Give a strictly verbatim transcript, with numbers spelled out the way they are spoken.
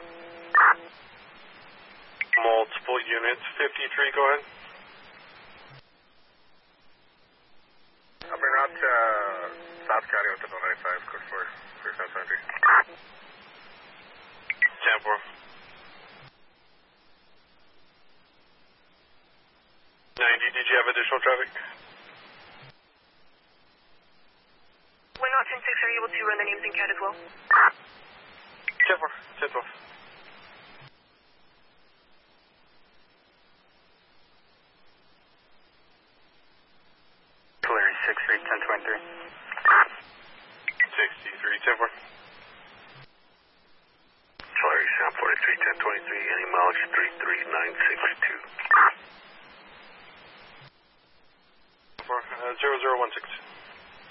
Multiple units, fifty-three, go ahead. I'm en route to uh, South County with the one ninety-five, code four, three five seven three. ten four. ninety, did you have additional traffic? We're not ten six, are you able to run the names in C A D as well? ten four, ten twelve. Tulare six three, ten twenty-three. sixty-three, ten four. Tulare Sam forty-three, ten twenty-three, any mileage three three nine six two. four, uh, zero zero one six.